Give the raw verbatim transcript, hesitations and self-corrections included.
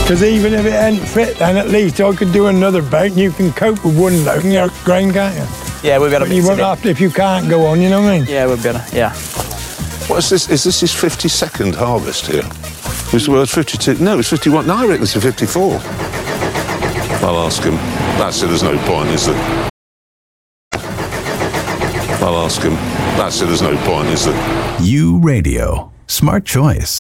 Because even if it ain't fit, then at least I could do another boat and you can cope with one load in your grain, can't you? Yeah, we'll be able to But you mix won't it in. have to if you can't go on, you know what I mean? Yeah, we'll be able to, yeah. What is this? Is this his fifty-second harvest here? Was the word fifty-two? No, it's fifty-one. No, I reckon it's a fifty-four. I'll ask him. That's it, there's no point, is there? I'll ask him. That's it, there's no point, is there? You Radio. Smart choice.